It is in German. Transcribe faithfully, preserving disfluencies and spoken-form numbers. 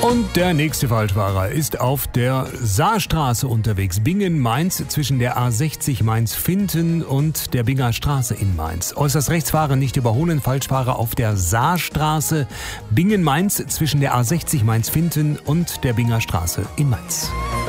Und der nächste Falschfahrer ist auf der Saarstraße unterwegs. Bingen-Mainz zwischen der A sechzig Mainz-Finten und der Binger Straße in Mainz. Äußerst rechts fahren, nicht überholen. Falschfahrer auf der Saarstraße. Bingen-Mainz zwischen der A sechzig Mainz-Finten und der Binger Straße in Mainz.